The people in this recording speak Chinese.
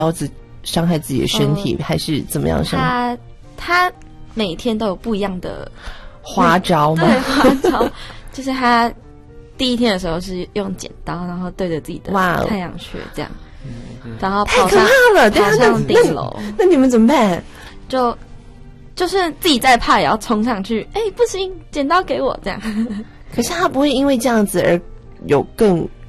刀子伤害自己的身体，还是怎么样伤害？ 他每天都有不一样的花招吗？ 对，花招就是他第一天的时候是用剪刀，然后对着自己的太阳穴这样，然后太可怕了， 跑上顶楼。 那你们怎么办？ 就是自己再怕也要冲上去，不行，剪刀给我这样。 可是他不会因为这样子而有更